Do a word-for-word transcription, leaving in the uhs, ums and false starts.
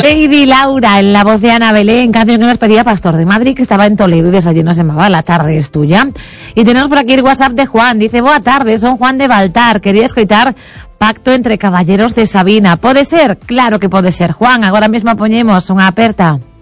Lady Laura, en la voz de Ana Belén, canción que nos pedía Pastor de Madrid, que estaba en Toledo y desayuno se llamaba La tarde es tuya. Y tenemos por aquí el WhatsApp de Juan, dice, boa tarde, son Juan de Baltar, quería escoitar Pacto entre Caballeros de Sabina. Pode ser? Claro que pode ser, Juan, agora mesmo poñemos unha aperta.